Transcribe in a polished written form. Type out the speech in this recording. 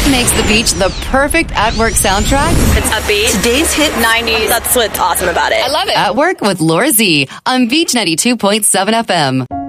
what makes the beach the perfect at-work soundtrack? It's upbeat. Today's hit 90s. That's what's awesome about it. I love it. At Work with Laura Z on Beach 92.7 FM.